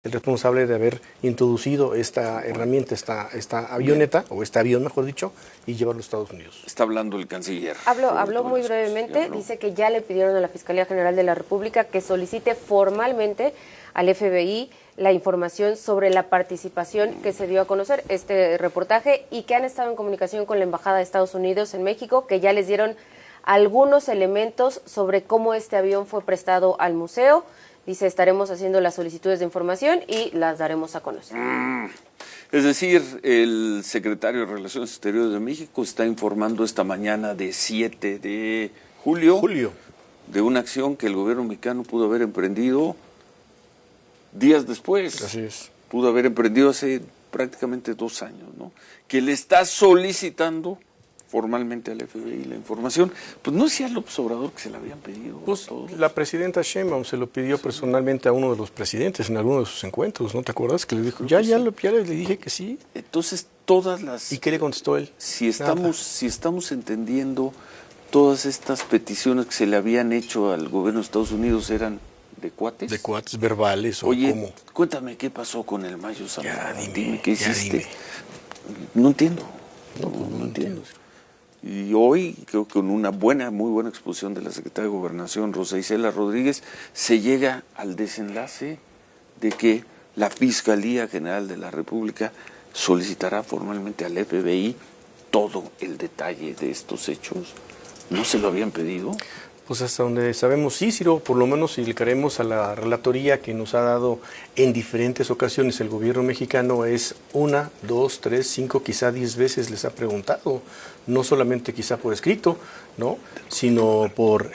el responsable de haber introducido esta herramienta, esta avioneta, o este avión, mejor dicho, y llevarlo a Estados Unidos. Está hablando el canciller. Habló muy brevemente, dice que ya le pidieron a la Fiscalía General de la República que solicite formalmente al FBI la información sobre la participación que se dio a conocer este reportaje y que han estado en comunicación con la Embajada de Estados Unidos en México, que ya les dieron algunos elementos sobre cómo este avión fue prestado al museo. Dice, estaremos haciendo las solicitudes de información y las daremos a conocer. Es decir, el secretario de Relaciones Exteriores de México está informando esta mañana de 7 de julio de una acción que el gobierno mexicano pudo haber emprendido días después. Así es. Pudo haber emprendido hace prácticamente 2 años, ¿no? Que le está solicitando formalmente al FBI la información. Pues no decía López Obrador que se la habían pedido. Pues la presidenta Sheinbaum se lo pidió personalmente a uno de los presidentes en alguno de sus encuentros, ¿no te acuerdas? Que le dijo, ya le dije que sí. Entonces todas las... ¿Y qué le contestó él? Si estamos entendiendo, todas estas peticiones que se le habían hecho al gobierno de Estados Unidos eran de cuates. De cuates verbales. Oye, ¿cómo? Cuéntame qué pasó con el Mayo Zambada. Dime, ¿qué hiciste? Dime. No entiendo. No entiendo. Y hoy, creo que con una muy buena exposición de la secretaria de Gobernación, Rosa Isela Rodríguez, se llega al desenlace de que la Fiscalía General de la República solicitará formalmente al FBI todo el detalle de estos hechos. ¿No se lo habían pedido? Pues hasta donde sabemos, sí, Ciro, por lo menos si le creemos a la relatoría que nos ha dado en diferentes ocasiones el gobierno mexicano, es 1, 2, 3, 5, quizá 10 veces les ha preguntado, no solamente quizá por escrito, ¿no? Sino por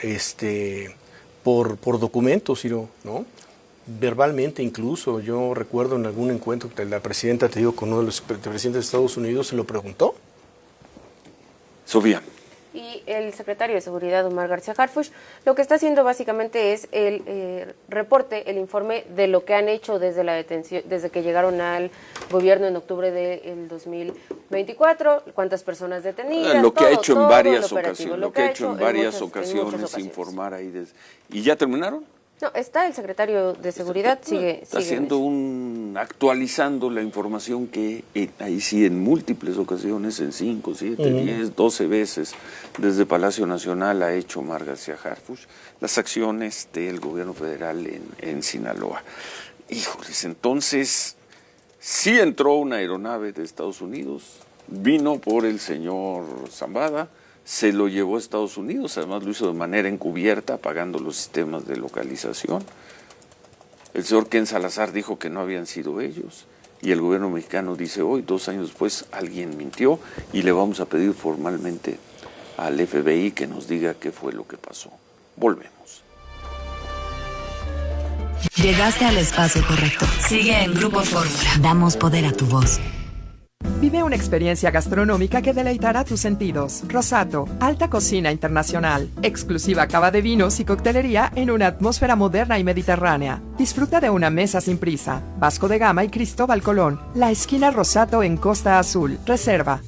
documentos, Ciro, ¿no? Verbalmente incluso. Yo recuerdo en algún encuentro que la presidenta, te digo, con uno de los presidentes de Estados Unidos, se lo preguntó. Sofía. Y el secretario de Seguridad, Omar García Harfuch, lo que está haciendo básicamente es el reporte, el informe de lo que han hecho desde la detención, desde que llegaron al gobierno en octubre del 2024, cuántas personas detenidas, lo que ha hecho en varias ocasiones, informar ahí. ¿Y ya terminaron? No, está el secretario de Seguridad, sigue haciendo actualizando la información que ahí sí en múltiples ocasiones, en 5, 7, 10, 12 veces, desde Palacio Nacional ha hecho Omar García Harfuch, las acciones del gobierno federal en Sinaloa. Híjoles, entonces, sí entró una aeronave de Estados Unidos, vino por el señor Zambada, se lo llevó a Estados Unidos, además lo hizo de manera encubierta, apagando los sistemas de localización. El señor Ken Salazar dijo que no habían sido ellos, y el gobierno mexicano dice hoy, 2 años después, alguien mintió, y le vamos a pedir formalmente al FBI que nos diga qué fue lo que pasó. Volvemos. Llegaste al espacio correcto. Sigue en Grupo Fórmula. Damos poder a tu voz. Vive una experiencia gastronómica que deleitará tus sentidos. Rosato, alta cocina internacional, exclusiva cava de vinos y coctelería en una atmósfera moderna y mediterránea. Disfruta de una mesa sin prisa. Vasco de Gama y Cristóbal Colón. La esquina Rosato en Costa Azul. Reserva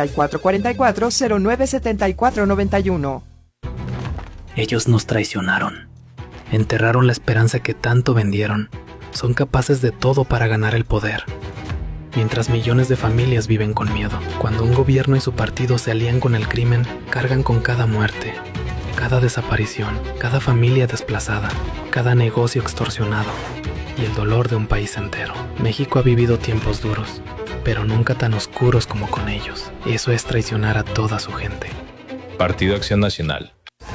7444-097491. Ellos nos traicionaron. Enterraron la esperanza que tanto vendieron. Son capaces de todo para ganar el poder. Mientras millones de familias viven con miedo. Cuando un gobierno y su partido se alían con el crimen, cargan con cada muerte, cada desaparición, cada familia desplazada, cada negocio extorsionado y el dolor de un país entero. México ha vivido tiempos duros, pero nunca tan oscuros como con ellos. Eso es traicionar a toda su gente. Partido Acción Nacional.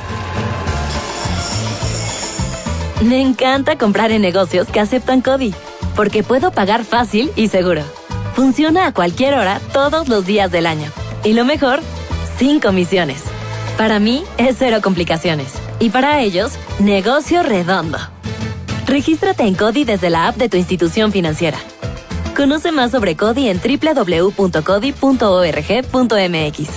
Me encanta comprar en negocios que aceptan CODI, porque puedo pagar fácil y seguro. Funciona a cualquier hora, todos los días del año. Y lo mejor, sin comisiones. Para mí, es 0 complicaciones. Y para ellos, negocio redondo. Regístrate en CODI desde la app de tu institución financiera. Conoce más sobre CODI en www.codi.org.mx.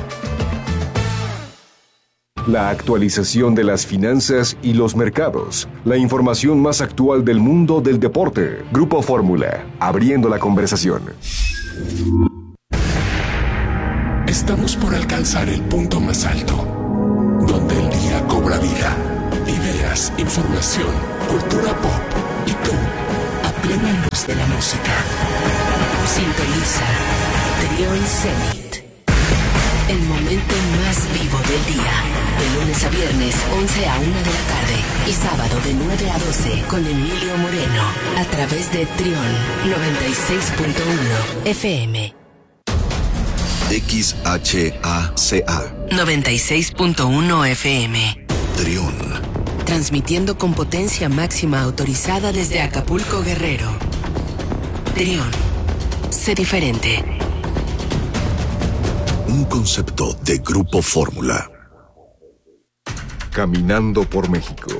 La actualización de las finanzas y los mercados. La información más actual del mundo del deporte. Grupo Fórmula, abriendo la conversación. Estamos por alcanzar el punto más alto, donde el día cobra vida. Ideas, información, cultura pop y tú. plena luz de la música. Sintoniza Trión Zenit. El momento más vivo del día. De lunes a viernes, 11 a 1 de la tarde. Y sábado de 9 a 12 con Emilio Moreno. A través de Trión 96.1 FM. XHACA 96.1 FM. Trión. Transmitiendo con potencia máxima autorizada desde Acapulco, Guerrero. Trión. Sé diferente. Un concepto de Grupo Fórmula. Caminando por México.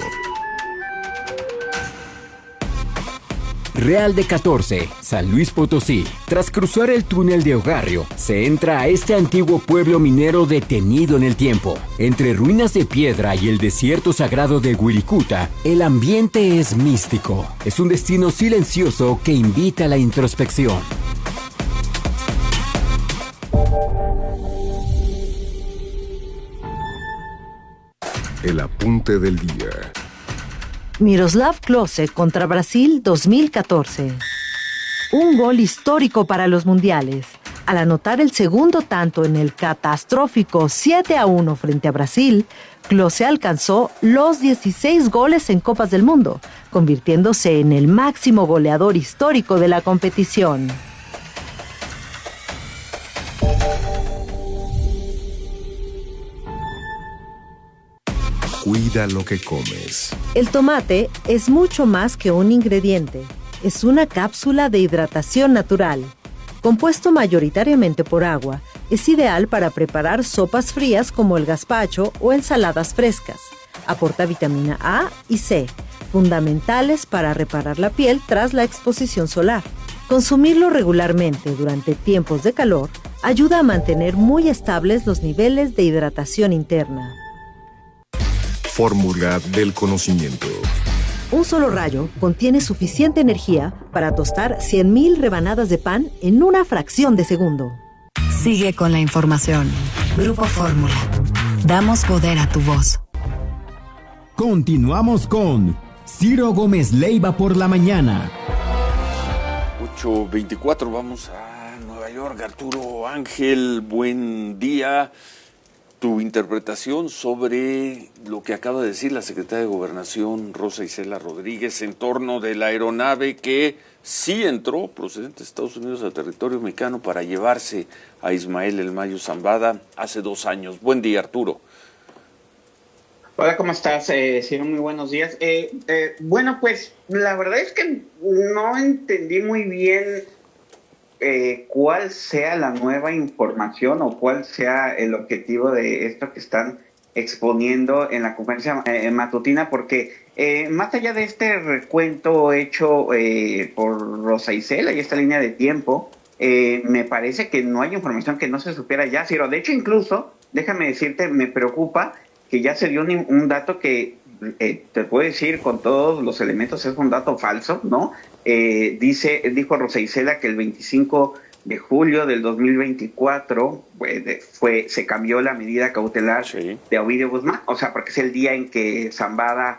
Real de 14, San Luis Potosí. Tras cruzar el túnel de Ogarrio, se entra a este antiguo pueblo minero detenido en el tiempo. Entre ruinas de piedra y el desierto sagrado de Wirikuta, el ambiente es místico. Es un destino silencioso que invita a la introspección. El apunte del día. Miroslav Klose contra Brasil 2014. Un gol histórico para los mundiales. Al anotar el segundo tanto en el catastrófico 7-1 frente a Brasil, Klose alcanzó los 16 goles en Copas del Mundo, convirtiéndose en el máximo goleador histórico de la competición. Cuida lo que comes. El tomate es mucho más que un ingrediente. Es una cápsula de hidratación natural. Compuesto mayoritariamente por agua, es ideal para preparar sopas frías como el gazpacho o ensaladas frescas. Aporta vitamina A y C, fundamentales para reparar la piel tras la exposición solar. Consumirlo regularmente durante tiempos de calor ayuda a mantener muy estables los niveles de hidratación interna. Fórmula del conocimiento. Un solo rayo contiene suficiente energía para tostar 100,000 rebanadas de pan en una fracción de segundo. Sigue con la información. Grupo Fórmula. Damos poder a tu voz. Continuamos con Ciro Gómez Leiva por la mañana. 8:24, vamos a Nueva York. Arturo Ángel, buen día. Tu interpretación sobre lo que acaba de decir la secretaria de Gobernación, Rosa Isela Rodríguez, en torno de la aeronave que sí entró procedente de Estados Unidos a territorio mexicano para llevarse a Ismael El Mayo Zambada hace 2 años. Buen día, Arturo. Hola, ¿cómo estás? Sí, muy buenos días. Bueno, pues la verdad es que no entendí muy bien cuál sea la nueva información o cuál sea el objetivo de esto que están exponiendo en la conferencia matutina, porque más allá de este recuento hecho por Rosa Isela y esta línea de tiempo, me parece que no hay información que no se supiera ya, Ciro. De hecho, incluso, déjame decirte, me preocupa que ya se dio un dato que te puedo decir con todos los elementos es un dato falso, ¿no? Dijo Rosa Isela que el 25 de julio del 2024 se cambió la medida cautelar de Ovidio Guzmán, o sea, porque es el día en que Zambada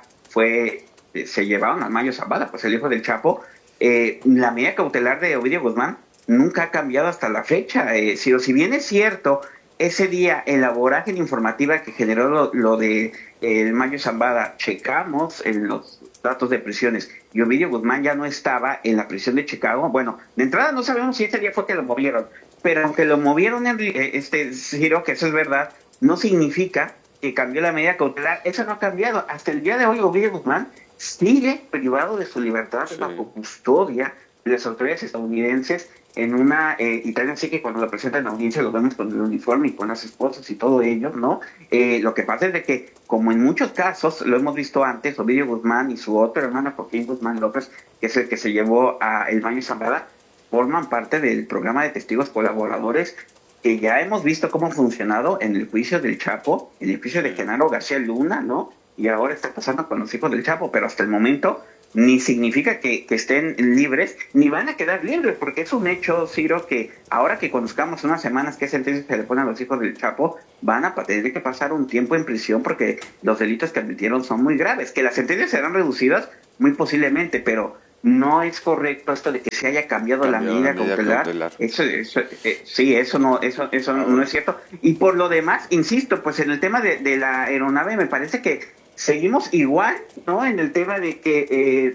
se llevaron al Mayo Zambada, pues el hijo del Chapo. La medida cautelar de Ovidio Guzmán nunca ha cambiado hasta la fecha. Si bien es cierto, ese día en la vorágine informativa que generó lo de el Mayo Zambada, checamos en los datos de prisiones y Ovidio Guzmán ya no estaba en la prisión de Chicago. Bueno, de entrada no sabemos si ese día fue que lo movieron, pero aunque lo movieron, Ciro, que eso es verdad, no significa que cambió la medida cautelar. Eso no ha cambiado. Hasta el día de hoy Ovidio Guzmán sigue privado de su libertad bajo custodia de las autoridades estadounidenses en una, y también sí que cuando lo presentan en la audiencia lo vemos con el uniforme y con las esposas y todo ello, ¿no? Lo que pasa es de que, como en muchos casos, lo hemos visto antes, Ovidio Guzmán y su otro hermano, Joaquín Guzmán López, que es el que se llevó a El Mayo Zambada, forman parte del programa de testigos colaboradores que ya hemos visto cómo ha funcionado en el juicio del Chapo, en el juicio de Genaro García Luna, ¿no? Y ahora está pasando con los hijos del Chapo, pero hasta el momento ni significa que estén libres, ni van a quedar libres, porque es un hecho, Ciro, que ahora que conozcamos unas semanas qué sentencia se le pone a los hijos del Chapo, van a tener que pasar un tiempo en prisión porque los delitos que admitieron son muy graves. Que las sentencias serán reducidas, muy posiblemente, pero no es correcto esto de que se haya cambiado la medida cautelar. Eso no es cierto. Y por lo demás, insisto, pues en el tema de la aeronave me parece que seguimos igual, ¿no? En el tema de que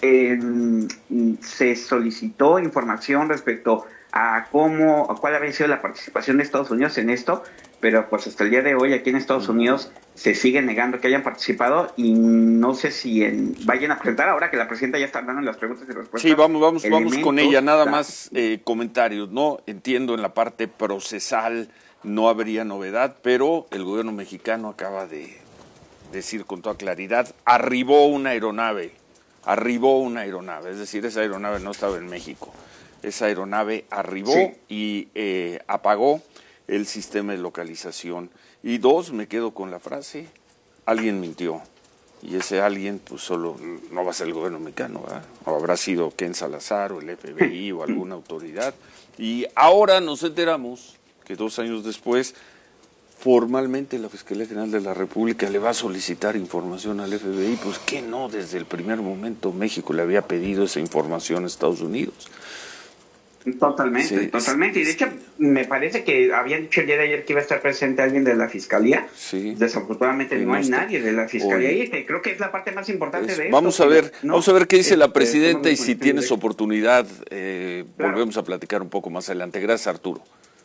se solicitó información respecto a cuál había sido la participación de Estados Unidos en esto, pero pues hasta el día de hoy aquí en Estados Unidos se sigue negando que hayan participado y no sé si vayan a presentar ahora que la presidenta ya está dando las preguntas y respuestas. Sí, vamos con ella, nada más comentarios, ¿no? Entiendo en la parte procesal no habría novedad, pero el gobierno mexicano acaba de decir con toda claridad, arribó una aeronave, es decir, esa aeronave no estaba en México, esa aeronave arribó y apagó el sistema de localización. Y dos, me quedo con la frase, alguien mintió, y ese alguien pues solo no va a ser el gobierno mexicano, ¿verdad? O habrá sido Ken Salazar o el FBI o alguna autoridad, y ahora nos enteramos que 2 años después formalmente la Fiscalía General de la República le va a solicitar información al FBI, pues que no, desde el primer momento México le había pedido esa información a Estados Unidos. Totalmente. Y de hecho, me parece que habían dicho el día de ayer que iba a estar presente alguien de la Fiscalía. Sí. Desafortunadamente no hay nadie de la Fiscalía y creo que es la parte más importante de esto. Vamos a ver qué dice la presidenta y si tienes oportunidad, volvemos a platicar un poco más adelante. Gracias, Arturo.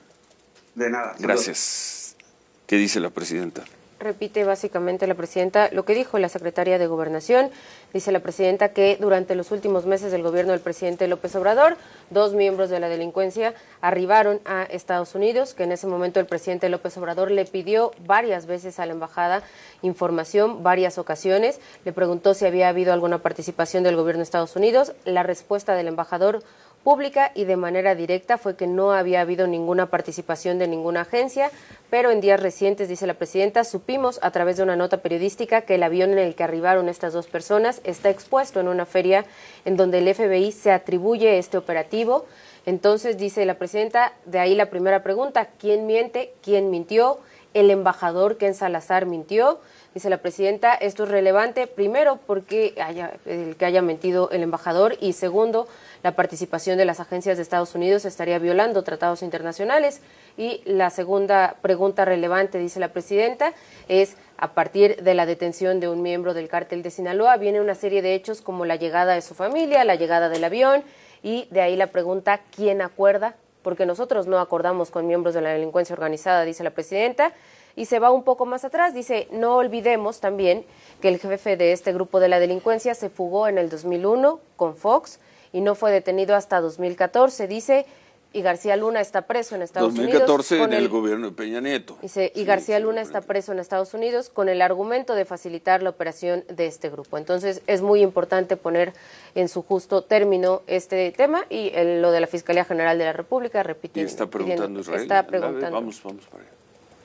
De nada. Gracias. ¿Qué dice la presidenta? Repite básicamente la presidenta lo que dijo la secretaria de Gobernación. Dice la presidenta que durante los últimos meses del gobierno del presidente López Obrador, 2 miembros de la delincuencia arribaron a Estados Unidos, que en ese momento el presidente López Obrador le pidió varias veces a la embajada información, varias ocasiones. Le preguntó si había habido alguna participación del gobierno de Estados Unidos. La respuesta del embajador pública y de manera directa fue que no había habido ninguna participación de ninguna agencia, pero en días recientes, dice la presidenta, supimos a través de una nota periodística que el avión en el que arribaron estas 2 personas está expuesto en una feria en donde el FBI se atribuye este operativo. Entonces, dice la presidenta, de ahí la primera pregunta, ¿quién miente? ¿Quién mintió? El embajador Ken Salazar mintió. Dice la presidenta, esto es relevante, primero, porque el que haya mentido el embajador, y segundo, la participación de las agencias de Estados Unidos estaría violando tratados internacionales. Y la segunda pregunta relevante, dice la presidenta, es a partir de la detención de un miembro del cártel de Sinaloa, viene una serie de hechos como la llegada de su familia, la llegada del avión, y de ahí la pregunta, ¿quién acuerda? Porque nosotros no acordamos con miembros de la delincuencia organizada, dice la presidenta. Y se va un poco más atrás, dice, no olvidemos también que el jefe de este grupo de la delincuencia se fugó en el 2001 con Fox y no fue detenido hasta 2014, dice, y García Luna está preso en Estados 2014 Unidos. 2014 en el gobierno de Peña Nieto. Dice, y García Luna está preso en Estados Unidos con el argumento de facilitar la operación de este grupo. Entonces, es muy importante poner en su justo término este tema y lo de la Fiscalía General de la República, repite. Y está preguntando Israel. Está preguntando. Vamos para allá.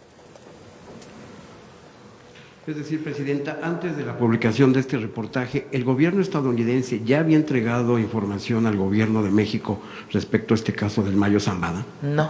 Es decir, presidenta, antes de la publicación de este reportaje, ¿el gobierno estadounidense ya había entregado información al gobierno de México respecto a este caso del Mayo Zambada? No.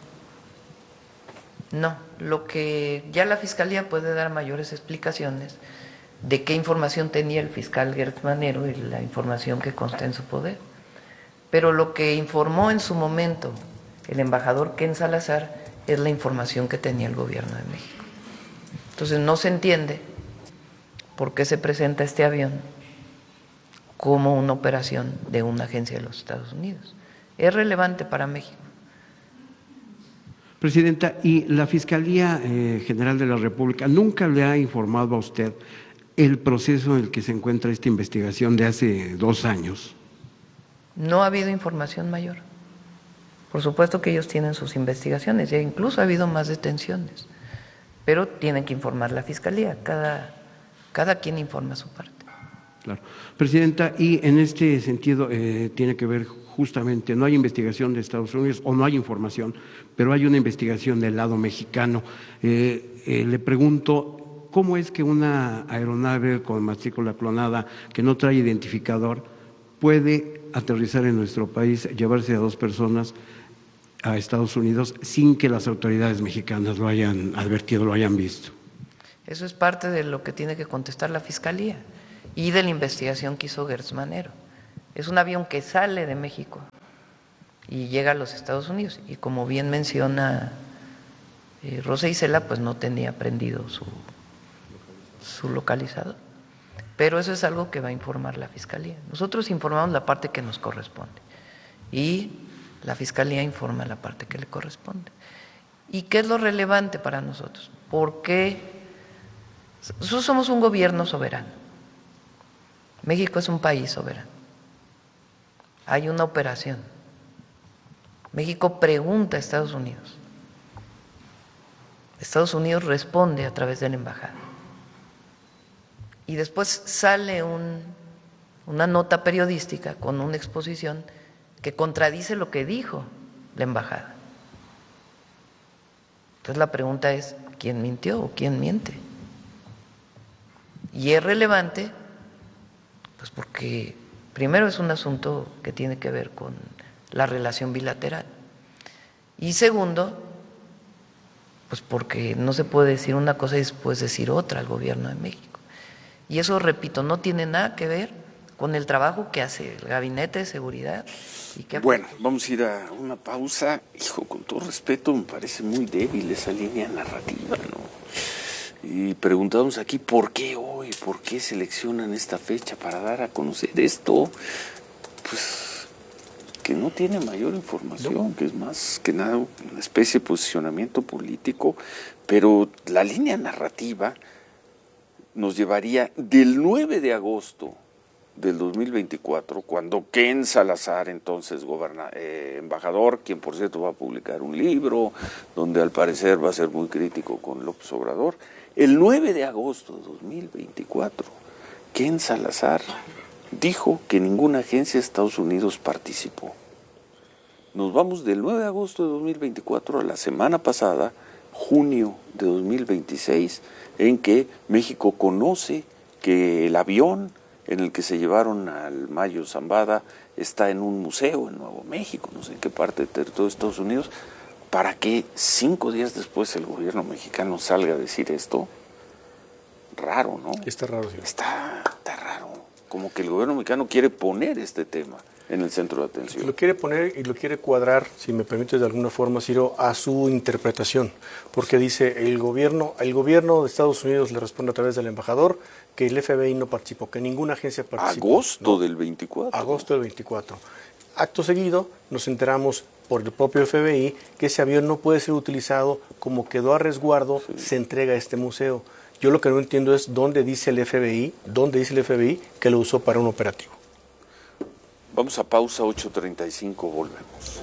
Lo que ya la Fiscalía puede dar mayores explicaciones de qué información tenía el fiscal Gertz Manero y la información que consta en su poder. Pero lo que informó en su momento el embajador Ken Salazar es la información que tenía el gobierno de México. Entonces no se entiende por qué se presenta este avión como una operación de una agencia de los Estados Unidos. Es relevante para México. Presidenta, ¿y la Fiscalía General de la República nunca le ha informado a usted el proceso en el que se encuentra esta investigación de hace 2 años? No ha habido información mayor. Por supuesto que ellos tienen sus investigaciones, ya incluso ha habido más detenciones. Pero tienen que informar la Fiscalía, cada quien informa su parte. Claro. Presidenta, y en este sentido tiene que ver justamente, no hay investigación de Estados Unidos o no hay información, pero hay una investigación del lado mexicano. Le pregunto, ¿cómo es que una aeronave con matrícula clonada que no trae identificador puede aterrizar en nuestro país, llevarse a 2 personas a Estados Unidos sin que las autoridades mexicanas lo hayan advertido, lo hayan visto? Eso es parte de lo que tiene que contestar la Fiscalía y de la investigación que hizo Gertz Manero. Es un avión que sale de México y llega a los Estados Unidos. Y como bien menciona Rosa Isela, pues no tenía prendido su localizador. Pero eso es algo que va a informar la Fiscalía. Nosotros informamos la parte que nos corresponde y la Fiscalía informa la parte que le corresponde. ¿Y qué es lo relevante para nosotros? Porque nosotros somos un gobierno soberano. México es un país soberano. Hay una operación. México pregunta a Estados Unidos. Estados Unidos responde a través de la embajada. Y después sale una nota periodística con una exposición que contradice lo que dijo la embajada. Entonces la pregunta es, ¿quién mintió o quién miente? Y es relevante, pues porque primero es un asunto que tiene que ver con la relación bilateral. Y segundo, pues porque no se puede decir una cosa y después decir otra al gobierno de México. Y eso, repito, no tiene nada que ver con el trabajo que hace el Gabinete de Seguridad. Bueno, vamos a ir a una pausa. Hijo, con todo respeto, me parece muy débil esa línea narrativa, ¿no? Y preguntamos aquí, ¿por qué hoy? ¿Por qué seleccionan esta fecha para dar a conocer esto? Pues que no tiene mayor información, que es más que nada una especie de posicionamiento político, pero la línea narrativa nos llevaría del 9 de agosto del 2024, cuando Ken Salazar, entonces embajador, quien por cierto va a publicar un libro, donde al parecer va a ser muy crítico con López Obrador, el 9 de agosto de 2024, Ken Salazar dijo que ninguna agencia de Estados Unidos participó. Nos vamos del 9 de agosto de 2024 a la semana pasada, junio de 2026, en que México conoce que el avión en el que se llevaron al Mayo Zambada está en un museo en Nuevo México, no sé en qué parte del territorio de Estados Unidos, para que 5 días después el gobierno mexicano salga a decir esto. Raro, ¿no? Está raro, sí. Está raro. Como que el gobierno mexicano quiere poner este tema en el centro de atención. Lo quiere poner y lo quiere cuadrar, si me permites de alguna forma, Ciro, a su interpretación, porque dice el gobierno de Estados Unidos le responde a través del embajador que el FBI no participó, que ninguna agencia participó. Agosto del 24. Agosto del 24. Acto seguido nos enteramos por el propio FBI que ese avión no puede ser utilizado, como quedó a resguardo, se entrega a este museo. Yo lo que no entiendo es dónde dice el FBI que lo usó para un operativo. Vamos a pausa, 8:35, volvemos.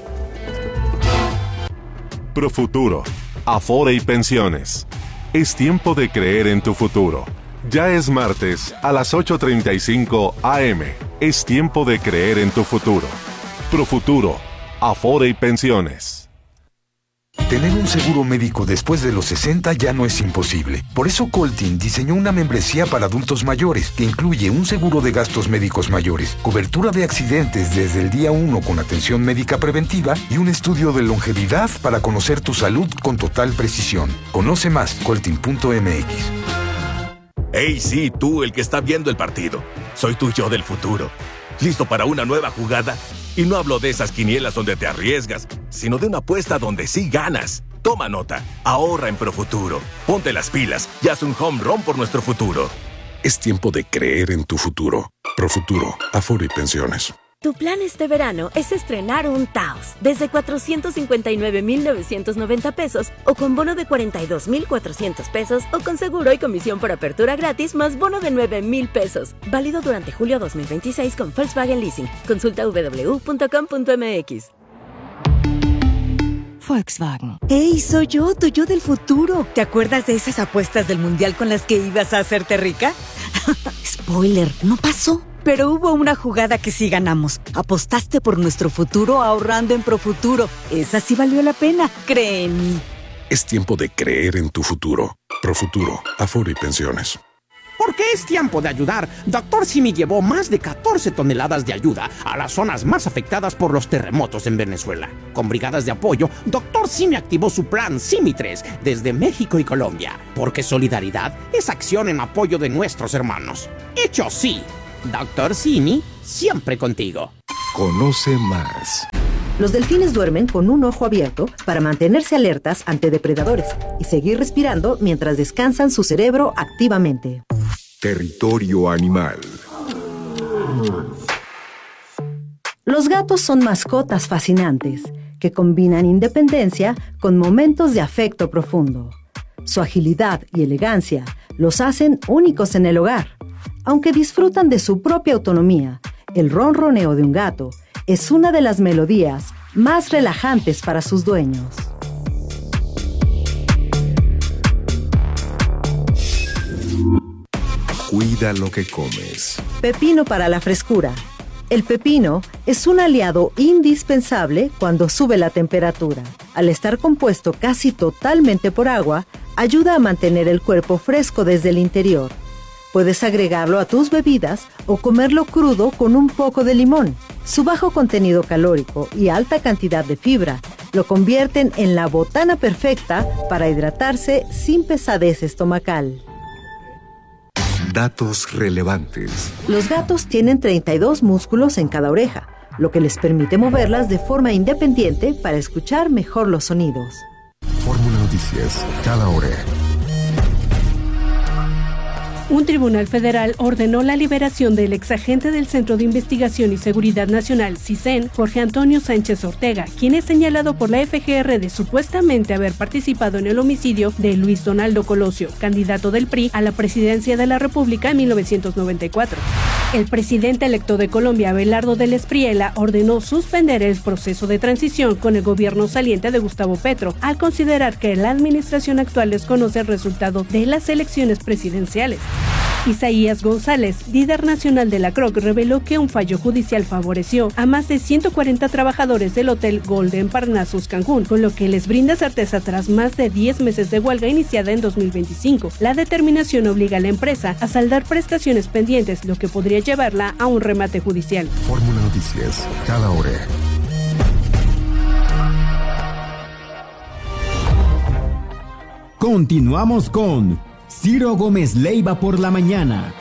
Profuturo, Afore y Pensiones. Es tiempo de creer en tu futuro. Ya es martes a las 8:35 AM. Es tiempo de creer en tu futuro. Profuturo, Afore y Pensiones. Tener un seguro médico después de los 60 ya no es imposible. Por eso Coltin diseñó una membresía para adultos mayores que incluye un seguro de gastos médicos mayores, cobertura de accidentes desde el día 1 con atención médica preventiva y un estudio de longevidad para conocer tu salud con total precisión. Conoce más, coltin.mx. Hey, sí, tú, el que está viendo el partido. Soy tu yo del futuro. ¿Listo para una nueva jugada? Y no hablo de esas quinielas donde te arriesgas, sino de una apuesta donde sí ganas. Toma nota, ahorra en Profuturo. Ponte las pilas y haz un home run por nuestro futuro. Es tiempo de creer en tu futuro. Profuturo, Afore y Pensiones. Tu plan este verano es estrenar un Taos desde 459,990 pesos o con bono de 42,400 pesos o con seguro y comisión por apertura gratis más bono de 9,000 pesos. Válido durante julio 2026 con Volkswagen Leasing. Consulta www.com.mx. Volkswagen. ¡Hey, soy yo, tu yo del futuro! ¿Te acuerdas de esas apuestas del mundial con las que ibas a hacerte rica? Spoiler, no pasó. Pero hubo una jugada que sí ganamos. Apostaste por nuestro futuro ahorrando en Profuturo. Esa sí valió la pena. Cree en mí. Es tiempo de creer en tu futuro. Profuturo, Afore y Pensiones. Porque es tiempo de ayudar. Dr. Simi llevó más de 14 toneladas de ayuda a las zonas más afectadas por los terremotos en Venezuela. Con brigadas de apoyo, Dr. Simi activó su plan Simi 3 desde México y Colombia. Porque solidaridad es acción en apoyo de nuestros hermanos. ¡Hecho sí! Dr. Simi, siempre contigo. Conoce más. Los delfines duermen con un ojo abierto para mantenerse alertas ante depredadores y seguir respirando mientras descansan su cerebro activamente. Territorio animal. Los gatos son mascotas fascinantes que combinan independencia con momentos de afecto profundo. Su agilidad y elegancia los hacen únicos en el hogar. Aunque disfrutan de su propia autonomía, el ronroneo de un gato es una de las melodías más relajantes para sus dueños. Cuida lo que comes. Pepino para la frescura. El pepino es un aliado indispensable cuando sube la temperatura. Al estar compuesto casi totalmente por agua, ayuda a mantener el cuerpo fresco desde el interior. Puedes agregarlo a tus bebidas o comerlo crudo con un poco de limón. Su bajo contenido calórico y alta cantidad de fibra lo convierten en la botana perfecta para hidratarse sin pesadez estomacal. Datos relevantes. Los gatos tienen 32 músculos en cada oreja, lo que les permite moverlas de forma independiente para escuchar mejor los sonidos. Fórmula Noticias, cada hora. Un tribunal federal ordenó la liberación del exagente del Centro de Investigación y Seguridad Nacional, CISEN, Jorge Antonio Sánchez Ortega, quien es señalado por la FGR de supuestamente haber participado en el homicidio de Luis Donaldo Colosio, candidato del PRI a la presidencia de la República en 1994. El presidente electo de Colombia, Abelardo del Espriella, ordenó suspender el proceso de transición con el gobierno saliente de Gustavo Petro, al considerar que la administración actual desconoce el resultado de las elecciones presidenciales. Isaías González, líder nacional de la CROC, reveló que un fallo judicial favoreció a más de 140 trabajadores del Hotel Golden Parnassus Cancún, con lo que les brinda certeza tras más de 10 meses de huelga iniciada en 2025. La determinación obliga a la empresa a saldar prestaciones pendientes, lo que podría llevarla a un remate judicial. Fórmula Noticias, cada hora. Continuamos con Ciro Gómez Leiva por la mañana.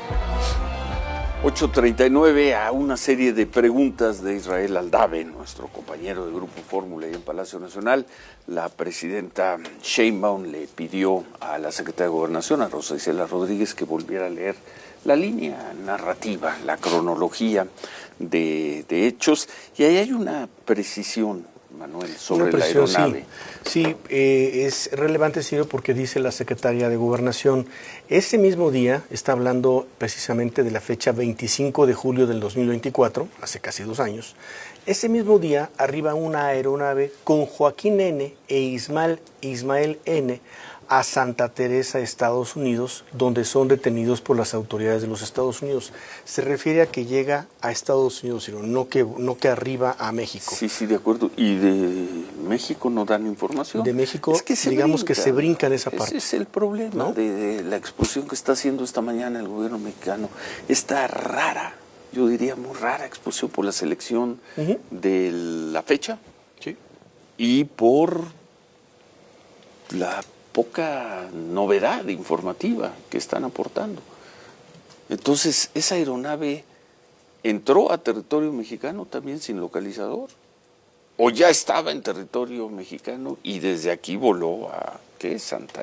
8:39 a una serie de preguntas de Israel Aldave, nuestro compañero de Grupo Fórmula y en Palacio Nacional. La presidenta Sheinbaum le pidió a la secretaria de Gobernación, a Rosa Isela Rodríguez, que volviera a leer la línea narrativa, la cronología de hechos. Y ahí hay una precisión, Manuel, sobre la aeronave. Sí, es relevante, Ciro, porque dice la secretaria de Gobernación, ese mismo día, está hablando precisamente de la fecha 25 de julio del 2024, hace casi 2 años, ese mismo día arriba una aeronave con Joaquín N. e Ismael N. a Santa Teresa, Estados Unidos, donde son detenidos por las autoridades de los Estados Unidos. Se refiere a que llega a Estados Unidos, sino no que arriba a México. Sí, de acuerdo. ¿Y de México no dan información? De México, es que digamos que se brinca en esa parte. Ese es el problema, ¿no? de la exposición que está haciendo esta mañana el gobierno mexicano. Esta rara, yo diría muy rara exposición por la selección de la fecha y por la poca novedad informativa que están aportando. Entonces, esa aeronave entró a territorio mexicano también sin localizador, o ya estaba en territorio mexicano y desde aquí voló a Santa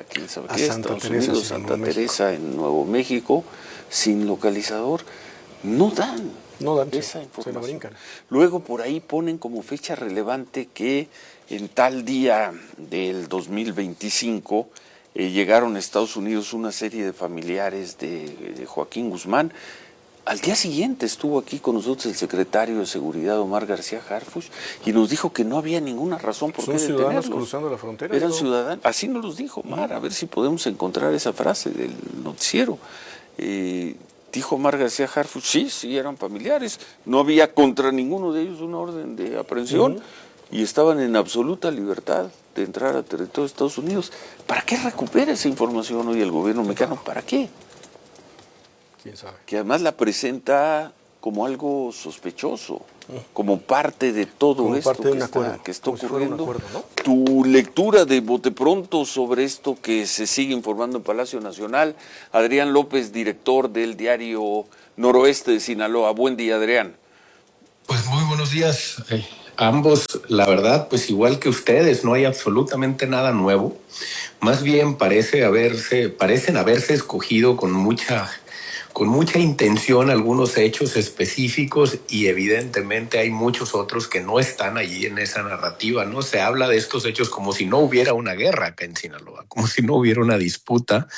Teresa en Nuevo México sin localizador. No dan esa información. Se lo brincan. Luego por ahí ponen como fecha relevante que en tal día del 2025 llegaron a Estados Unidos una serie de familiares de Joaquín Guzmán. Al día siguiente estuvo aquí con nosotros el secretario de Seguridad, Omar García Harfuch, y nos dijo que no había ninguna razón por qué detenerlos. ¿Son ciudadanos cruzando la frontera? Eran ciudadanos. Así nos los dijo Omar, a ver si podemos encontrar esa frase del noticiero. Dijo Omar García Harfuch, sí, eran familiares. No había contra ninguno de ellos una orden de aprehensión. Y estaban en absoluta libertad de entrar a territorio de Estados Unidos. ¿Para qué recupera esa información hoy el gobierno mexicano? ¿Para qué? ¿Quién sabe? Que además la presenta como algo sospechoso, como parte de todo como esto parte de un que está ocurriendo. Acuerdo, ¿no? Tu lectura de bote pronto sobre esto que se sigue informando en Palacio Nacional. Adrián López, director del diario Noroeste de Sinaloa. Buen día, Adrián. Pues muy buenos días. Ambos, la verdad, pues igual que ustedes, no hay absolutamente nada nuevo. Más bien parecen haberse escogido con mucha intención algunos hechos específicos y evidentemente hay muchos otros que no están allí en esa narrativa, ¿no? Se habla de estos hechos como si no hubiera una guerra acá en Sinaloa, como si no hubiera una disputa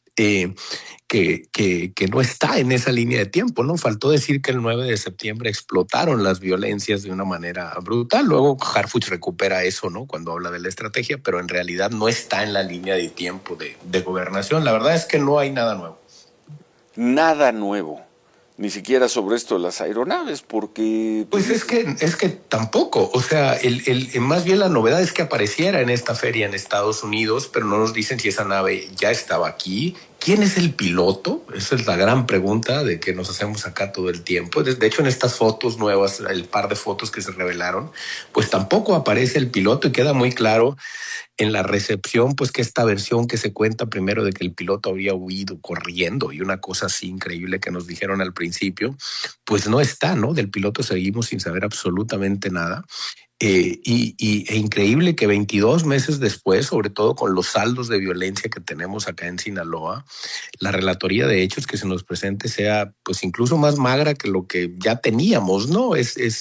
que no está en esa línea de tiempo, ¿no? Faltó decir que el 9 de septiembre explotaron las violencias de una manera brutal. Luego Harfuch recupera eso, ¿no? Cuando habla de la estrategia, pero en realidad no está en la línea de tiempo de gobernación. La verdad es que no hay nada nuevo. Nada nuevo. Ni siquiera sobre esto de las aeronaves, porque... Pues es que tampoco, o sea, más bien la novedad es que apareciera en esta feria en Estados Unidos, pero no nos dicen si esa nave ya estaba aquí. ¿Quién es el piloto? Esa es la gran pregunta de que nos hacemos acá todo el tiempo. De hecho, en estas fotos nuevas, el par de fotos que se revelaron, pues tampoco aparece el piloto y queda muy claro en la recepción, pues que esta versión que se cuenta primero de que el piloto había huido corriendo y una cosa así increíble que nos dijeron al principio, pues no está, ¿no? Del piloto seguimos sin saber absolutamente nada. E increíble que 22 meses después, sobre todo con los saldos de violencia que tenemos acá en Sinaloa, la relatoría de hechos que se nos presente sea pues incluso más magra que lo que ya teníamos, ¿no?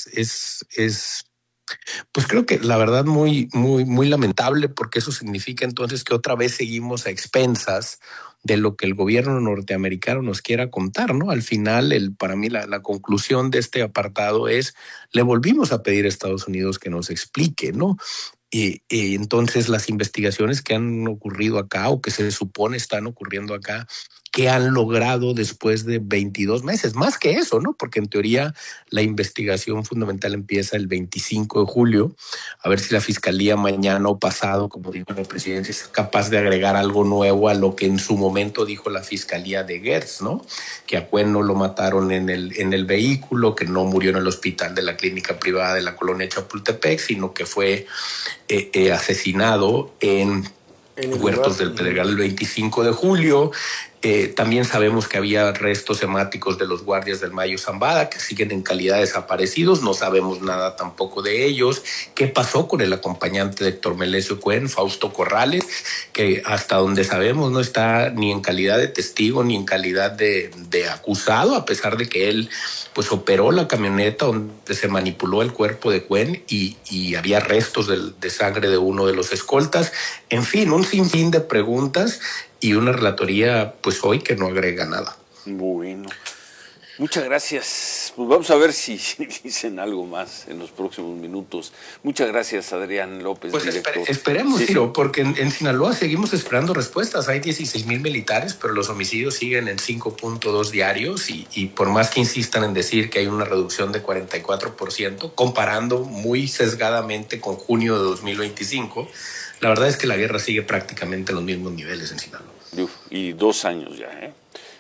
Pues creo que la verdad muy lamentable, porque eso significa entonces que otra vez seguimos a expensas de lo que el gobierno norteamericano nos quiera contar, ¿no? Al final, para mí la conclusión de este apartado es, le volvimos a pedir a Estados Unidos que nos explique, ¿no? Y entonces las investigaciones que han ocurrido acá o que se supone están ocurriendo acá, ¿qué han logrado después de 22 meses? Más que eso, ¿no? Porque en teoría la investigación fundamental empieza el 25 de julio. A ver si la fiscalía mañana o pasado, como dijo la presidencia, es capaz de agregar algo nuevo a lo que en su momento dijo la fiscalía de Gertz, ¿no? Que a Cuen no lo mataron en el vehículo, que no murió en el hospital de la clínica privada de la colonia Chapultepec, sino que fue asesinado en Huertos del Pedregal el 25 de julio. También sabemos que había restos hemáticos de los guardias del Mayo Zambada que siguen en calidad de desaparecidos. No sabemos nada tampoco de ellos. ¿Qué pasó con el acompañante de Héctor Melesio Cuen, Fausto Corrales, que hasta donde sabemos no está ni en calidad de testigo ni en calidad de acusado, a pesar de que él pues operó la camioneta donde se manipuló el cuerpo de Cuen y había restos de sangre de uno de los escoltas? En fin, un sinfín de preguntas y una relatoría, pues hoy, que no agrega nada. Bueno, muchas gracias. Pues vamos a ver si dicen algo más en los próximos minutos. Muchas gracias, Adrián López, pues director. Esperemos, Ciro, porque en Sinaloa seguimos esperando respuestas. Hay 16,000 militares, pero los homicidios siguen en 5.2 diarios y por más que insistan en decir que hay una reducción de 44%, comparando muy sesgadamente con junio de 2025, la verdad es que la guerra sigue prácticamente en los mismos niveles en Sinaloa. Y 2 años ya, ¿eh?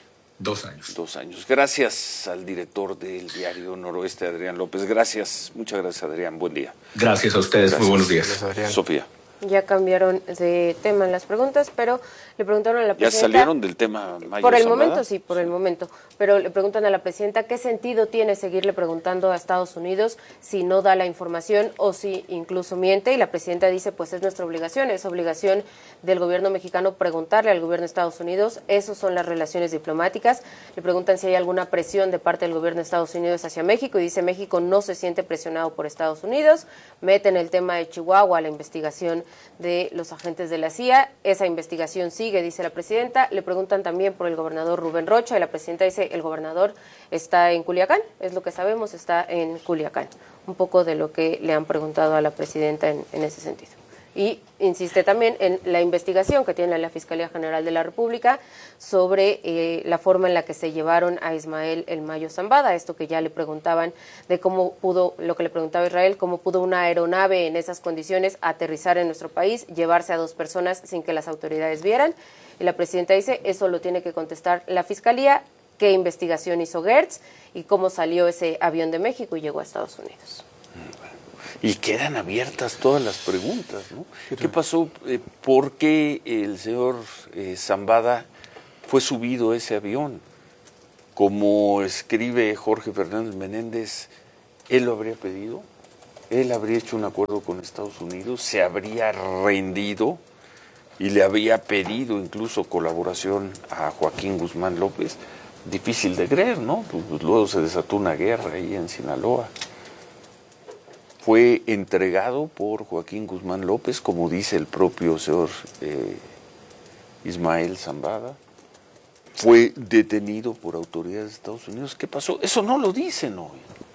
2 años. 2 años. Gracias al director del diario Noroeste, Adrián López. Gracias. Muchas gracias, Adrián. Buen día. Gracias a ustedes. Gracias. Muy buenos días. Gracias, Adrián. Sofía. Ya cambiaron de tema en las preguntas, pero le preguntaron a la presidenta... ¿Ya salieron del tema Mayo Por el Zambada? momento, sí, por el momento. Pero le preguntan a la presidenta qué sentido tiene seguirle preguntando a Estados Unidos si no da la información o si incluso miente. Y la presidenta dice, pues es nuestra obligación, es obligación del gobierno mexicano preguntarle al gobierno de Estados Unidos. Esas son las relaciones diplomáticas. Le preguntan si hay alguna presión de parte del gobierno de Estados Unidos hacia México y dice, México no se siente presionado por Estados Unidos. Meten el tema de Chihuahua, la investigación de los agentes de la CIA. Esa investigación sigue, dice la presidenta. Le preguntan también por el gobernador Rubén Rocha y la presidenta dice, el gobernador está en Culiacán, es lo que sabemos, está en Culiacán. Un poco de lo que le han preguntado a la presidenta en ese sentido. Y insiste también en la investigación que tiene la Fiscalía General de la República sobre la forma en la que se llevaron a Ismael El Mayo Zambada, esto que ya le preguntaban de cómo pudo, lo que le preguntaba Israel, cómo pudo una aeronave en esas condiciones aterrizar en nuestro país, llevarse a 2 personas sin que las autoridades vieran. Y la presidenta dice, eso lo tiene que contestar la Fiscalía qué investigación hizo Gertz y cómo salió ese avión de México y llegó a Estados Unidos. Y quedan abiertas todas las preguntas, ¿no? ¿Qué pasó? ¿Por qué el señor Zambada fue subido a ese avión? Como escribe Jorge Fernández Menéndez, ¿él lo habría pedido? ¿Él habría hecho un acuerdo con Estados Unidos? ¿Se habría rendido? Y le había pedido incluso colaboración a Joaquín Guzmán López. Difícil de creer, ¿no? Pues luego se desató una guerra ahí en Sinaloa. Fue entregado por Joaquín Guzmán López, como dice el propio señor Ismael Zambada. Fue detenido por autoridades de Estados Unidos. ¿Qué pasó? Eso no lo dicen hoy.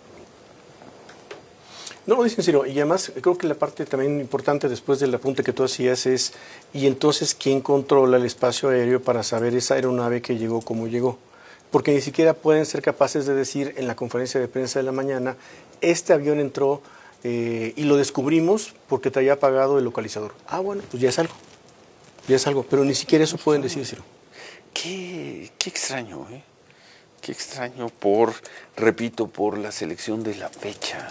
No lo dicen, Ciro. Y además creo que la parte también importante después del apunte que tú hacías es, y entonces, ¿quién controla el espacio aéreo para saber esa aeronave que llegó, cómo llegó? Porque ni siquiera pueden ser capaces de decir en la conferencia de prensa de la mañana, este avión entró y lo descubrimos porque traía apagado el localizador. Ah, bueno, pues ya es algo, pero ni siquiera eso pueden decir, Ciro. Qué extraño, ¿eh? Qué extraño repito, por la selección de la fecha.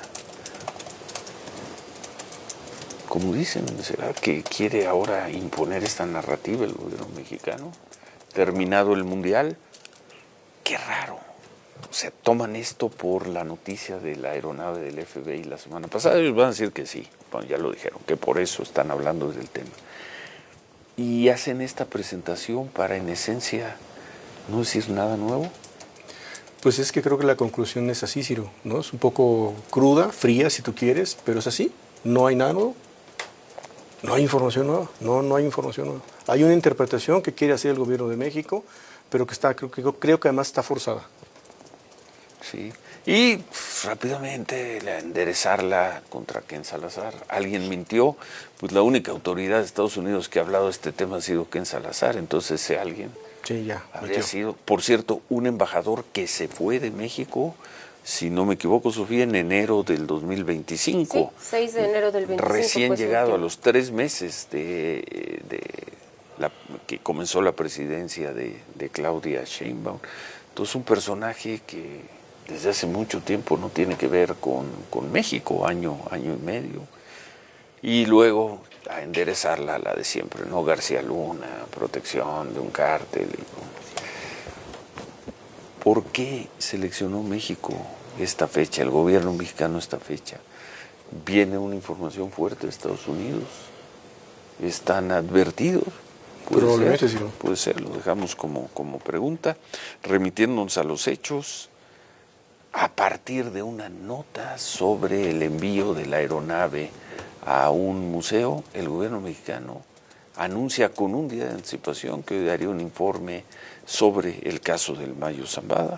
Como dicen, ¿será que quiere ahora imponer esta narrativa el gobierno mexicano? Terminado el Mundial, qué raro. O sea, toman esto por la noticia de la aeronave del FBI la semana pasada. Ellos van a decir que sí, bueno, ya lo dijeron, que por eso están hablando del tema. Y hacen esta presentación para, en esencia, no decir nada nuevo. Pues es que creo que la conclusión es así, Ciro, ¿no? Es un poco cruda, fría, si tú quieres, pero es así. No hay nada nuevo. No hay información nueva. No hay información nueva. Hay una interpretación que quiere hacer el gobierno de México, pero que creo que además está forzada. Sí. Y rápidamente enderezarla contra Ken Salazar. Alguien mintió, pues la única autoridad de Estados Unidos que ha hablado de este tema ha sido Ken Salazar. Entonces ese alguien habría sido, por cierto, un embajador que se fue de México, si no me equivoco, Sofía, en enero del 2025. Sí, 6 de enero del 2025. Recién llegado a los 3 meses que comenzó la presidencia de Claudia Sheinbaum. Entonces un personaje que desde hace mucho tiempo no tiene que ver con México, año y medio. Y luego a enderezarla, la de siempre, ¿no? García Luna, protección de un cártel. ¿Por qué seleccionó México esta fecha, el gobierno mexicano esta fecha? ¿Viene una información fuerte de Estados Unidos? ¿Están advertidos? Probablemente sí. Puede ser, lo dejamos como pregunta. Remitiéndonos a los hechos, a partir de una nota sobre el envío de la aeronave a un museo, el gobierno mexicano anuncia con un día de anticipación que hoy daría un informe sobre el caso del Mayo Zambada.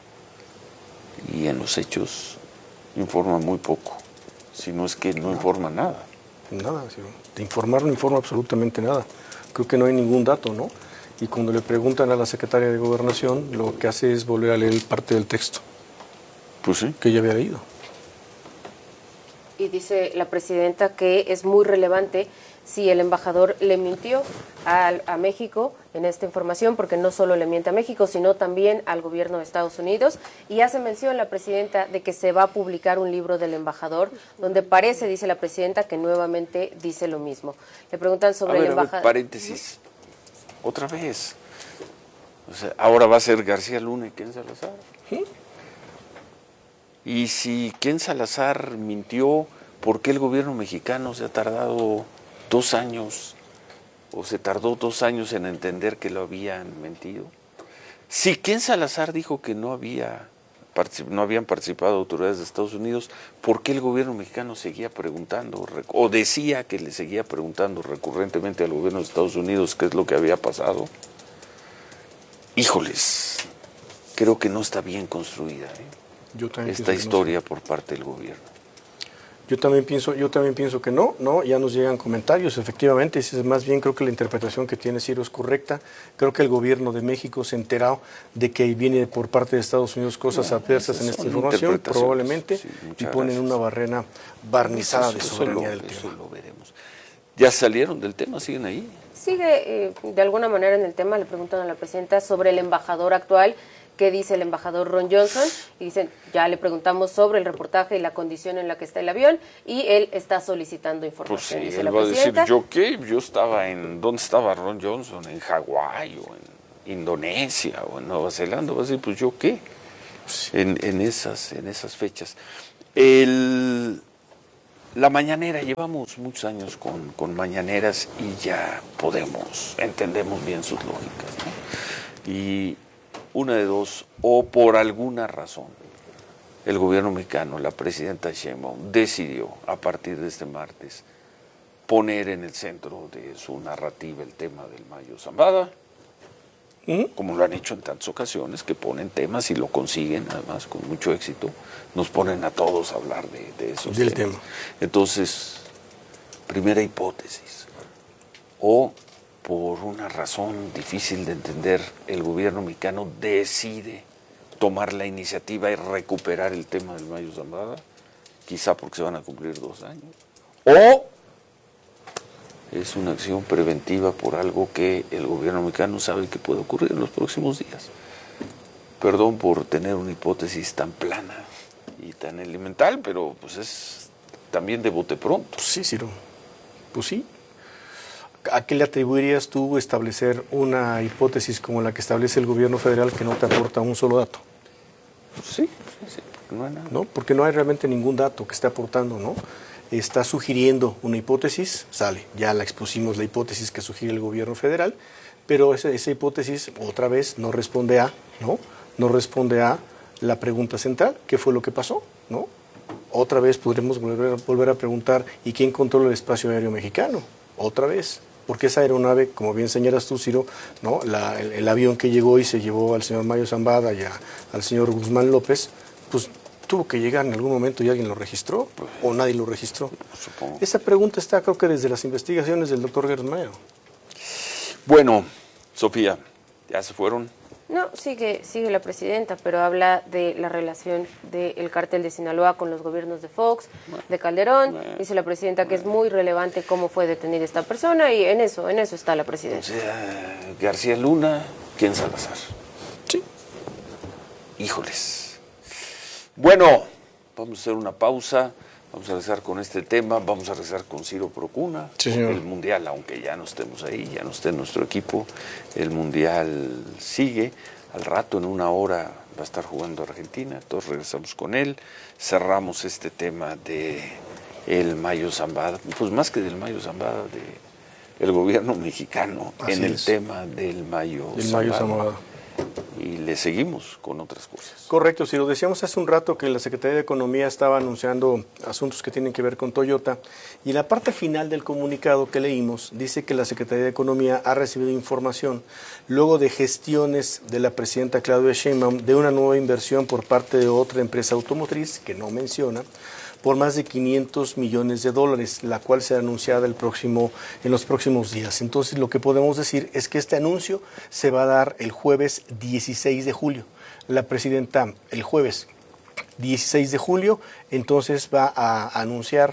Y en los hechos informa muy poco, si no es que no informa nada. Nada, sí. De informar no informa absolutamente nada. Creo que no hay ningún dato, ¿no? Y cuando le preguntan a la secretaria de Gobernación, lo que hace es volver a leer parte del texto. Pues sí. Que ya había leído. Y dice la presidenta que es muy relevante si el embajador le mintió a México en esta información, porque no solo le miente a México, sino también al gobierno de Estados Unidos. Y hace mención la presidenta de que se va a publicar un libro del embajador, donde parece, dice la presidenta, que nuevamente dice lo mismo. Le preguntan sobre el embajador. Paréntesis. Otra vez. O sea, ahora va a ser García Luna y Ken Salazar. ¿Sí? Y si Ken Salazar mintió, ¿por qué el gobierno mexicano se ha tardado 2 años o se tardó 2 años en entender que lo habían mentido? Si Ken Salazar dijo que no habían participado autoridades de Estados Unidos, ¿por qué el gobierno mexicano seguía preguntando o decía que le seguía preguntando recurrentemente al gobierno de Estados Unidos qué es lo que había pasado? Híjoles, creo que no está bien construida esta historia por parte del gobierno. Yo también pienso que no, ya nos llegan comentarios, efectivamente, más bien creo que la interpretación que tiene Ciro es correcta. Creo que el gobierno de México se enteró de que viene por parte de Estados Unidos cosas adversas en esta información, probablemente, sí, y ponen una barrera barnizada de soberanía del tema. Eso lo veremos. ¿Ya salieron del tema? ¿Siguen ahí? Sigue de alguna manera en el tema. Le preguntan a la presidenta sobre el embajador actual, qué dice el embajador Ron Johnson, y dicen, ya le preguntamos sobre el reportaje y la condición en la que está el avión, y él está solicitando información. Pues sí, dice él la va a decir, presidenta. ¿yo qué? Yo estaba ¿dónde estaba Ron Johnson? ¿En Hawái o en Indonesia o en Nueva Zelanda? Va a decir, pues ¿yo qué? En esas fechas. La mañanera, llevamos muchos años con mañaneras y ya entendemos bien sus lógicas, ¿no? Y una de dos, o por alguna razón, el gobierno mexicano, la presidenta Sheinbaum, decidió a partir de este martes poner en el centro de su narrativa el tema del Mayo Zambada, como lo han hecho en tantas ocasiones, que ponen temas y lo consiguen, además, con mucho éxito, nos ponen a todos a hablar de esos del temas. tema. Entonces, primera hipótesis, o por una razón difícil de entender, el gobierno mexicano decide tomar la iniciativa y recuperar el tema del Mayo Zambada, quizá porque se van a cumplir 2 años, o es una acción preventiva por algo que el gobierno mexicano sabe que puede ocurrir en los próximos días. Perdón por tener una hipótesis tan plana y tan elemental, pero pues es también de bote pronto. Sí, Ciro. Pues sí. ¿A qué le atribuirías tú establecer una hipótesis como la que establece el gobierno federal que no te aporta un solo dato? Sí, porque no hay nada. ¿No? Porque no hay realmente ningún dato que esté aportando, ¿no? Está sugiriendo una hipótesis, sale, ya la expusimos, la hipótesis que sugiere el gobierno federal, pero esa hipótesis otra vez no responde a la pregunta central, ¿qué fue lo que pasó? ¿No? Otra vez podremos volver a preguntar, ¿y quién controla el espacio aéreo mexicano? Otra vez, porque esa aeronave, como bien señalas tú, Ciro, ¿no? el avión que llegó y se llevó al señor Mayo Zambada y al señor Guzmán López, pues tuvo que llegar en algún momento y alguien lo registró, o nadie lo registró. Supongo. Esa pregunta está, creo que desde las investigaciones del doctor Gertz-Manero. Bueno, Sofía, ¿ya se fueron? No, sigue la presidenta, pero habla de la relación del cártel de Sinaloa con los gobiernos de Fox, de Calderón. Dice la presidenta que es muy relevante cómo fue detenida esta persona, y en eso está la presidenta. O sea, García Luna, ¿quién Salazar? Sí. Híjoles. Bueno, vamos a hacer una pausa, vamos a regresar con este tema, vamos a regresar con Ciro Procuna, sí, señor. El Mundial, aunque ya no estemos ahí, ya no esté nuestro equipo, el Mundial sigue, al rato en 1 hora va a estar jugando Argentina, todos regresamos con él, cerramos este tema de el Mayo Zambada, pues más que del Mayo Zambada, de el gobierno mexicano. Así en el tema del Mayo Zambada. Y le seguimos con otras cosas. Correcto, si lo decíamos hace un rato que la Secretaría de Economía estaba anunciando asuntos que tienen que ver con Toyota, y la parte final del comunicado que leímos dice que la Secretaría de Economía ha recibido información luego de gestiones de la presidenta Claudia Sheinbaum de una nueva inversión por parte de otra empresa automotriz que no menciona, por más de $500 millones, la cual será anunciada en los próximos días. Entonces, lo que podemos decir es que este anuncio se va a dar el jueves 16 de julio. La presidenta, el jueves 16 de julio, entonces va a anunciar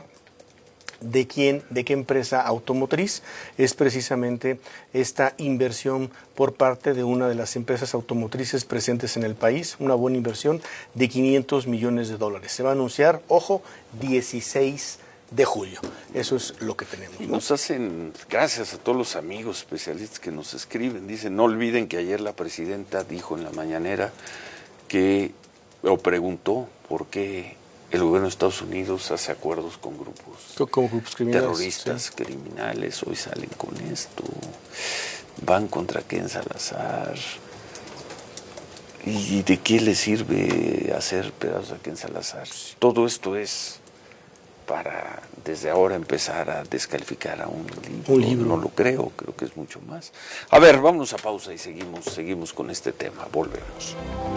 de qué empresa automotriz es precisamente esta inversión por parte de una de las empresas automotrices presentes en el país, una buena inversión de $500 millones. Se va a anunciar, ojo, 16 de julio. Eso es lo que tenemos, ¿no? Nos hacen, gracias a todos los amigos especialistas que nos escriben, dicen, no olviden que ayer la presidenta dijo en la mañanera preguntó por qué el gobierno de Estados Unidos hace acuerdos con grupos criminales, terroristas, sí. criminales, hoy salen con esto, van contra Ken Salazar. ¿Y de qué le sirve hacer pedazos a Ken Salazar? Todo esto es para desde ahora empezar a descalificar a un libro. No lo creo que es mucho más. A ver, vámonos a pausa y seguimos con este tema. Volvemos.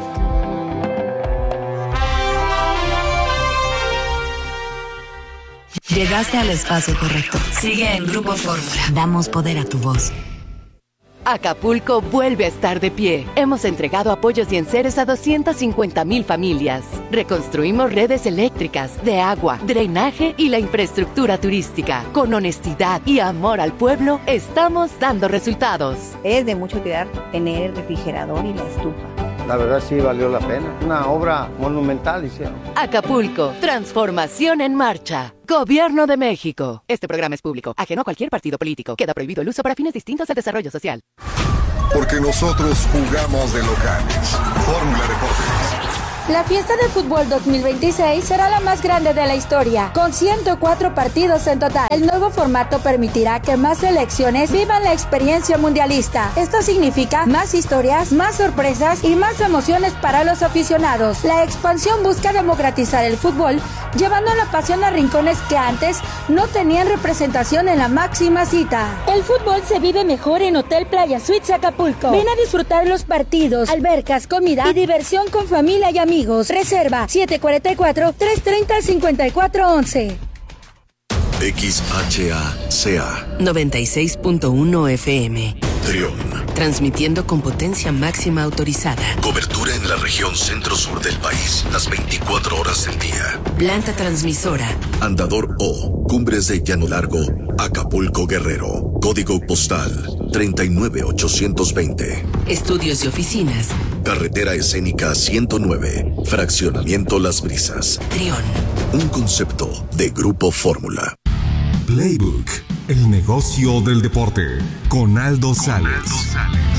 Llegaste al espacio correcto. Sigue en Grupo Fórmula. Damos poder a tu voz. Acapulco vuelve a estar de pie. Hemos entregado apoyos y enseres a 250,000 familias. Reconstruimos redes eléctricas, de agua, drenaje y la infraestructura turística. Con honestidad y amor al pueblo, estamos dando resultados. Es de mucho cuidar tener el refrigerador y la estufa. la verdad sí valió la pena. Una obra monumental hicieron. Acapulco, transformación en marcha. Gobierno de México. Este programa es público, ajeno a cualquier partido político. Queda prohibido el uso para fines distintos del desarrollo social. Porque nosotros jugamos de locales. Fórmula Deportes. La fiesta de fútbol 2026 será la más grande de la historia, con 104 partidos en total. El nuevo formato permitirá que más selecciones vivan la experiencia mundialista. Esto significa más historias, más sorpresas y más emociones para los aficionados. La expansión busca democratizar el fútbol, llevando la pasión a rincones que antes no tenían representación en la máxima cita. El fútbol se vive mejor en Hotel Playa Suites Acapulco. Ven a disfrutar los partidos, albercas, comida y diversión con familia y amigos. Reserva 744-330-5411. XHACA 96.1 FM. Trión. Transmitiendo con potencia máxima autorizada. Cobertura en la región centro-sur del país, las 24 horas del día. Planta transmisora. Andador O, Cumbres de Llano Largo, Acapulco, Guerrero. Código postal 39820. Estudios y oficinas. Carretera Escénica 109, Fraccionamiento Las Brisas. Trión. Un concepto de Grupo Fórmula. Playbook, el negocio del deporte, con Aldo Sales.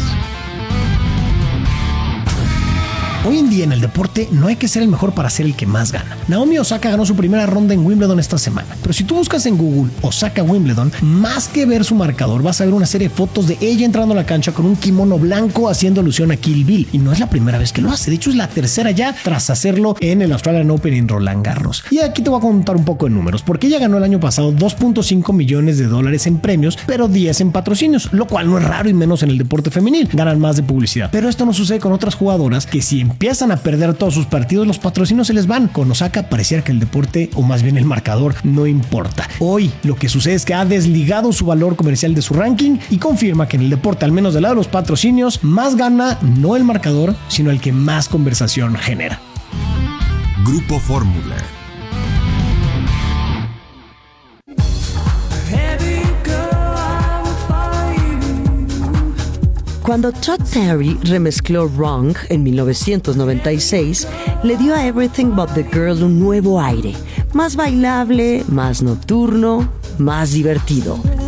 Hoy en día en el deporte no hay que ser el mejor para ser el que más gana. Naomi Osaka ganó su primera ronda en Wimbledon esta semana, pero si tú buscas en Google Osaka Wimbledon, más que ver su marcador vas a ver una serie de fotos de ella entrando a la cancha con un kimono blanco haciendo alusión a Kill Bill, y no es la primera vez que lo hace, de hecho es la tercera ya tras hacerlo en el Australian Open en Roland Garros. Y aquí te voy a contar un poco de números, porque ella ganó el año pasado $2.5 millones en premios, pero 10 en patrocinios, lo cual no es raro y menos en el deporte femenil, ganan más de publicidad. Pero esto no sucede con otras jugadoras que si empiezan a perder todos sus partidos, los patrocinios se les van. Con Osaka pareciera que el deporte, o más bien el marcador, no importa. Hoy lo que sucede es que ha desligado su valor comercial de su ranking y confirma que en el deporte, al menos del lado de los patrocinios, más gana no el marcador, sino el que más conversación genera. Grupo Fórmula. Cuando Todd Terry remezcló Wrong en 1996, le dio a Everything But the Girl un nuevo aire, más bailable, más nocturno, más divertido.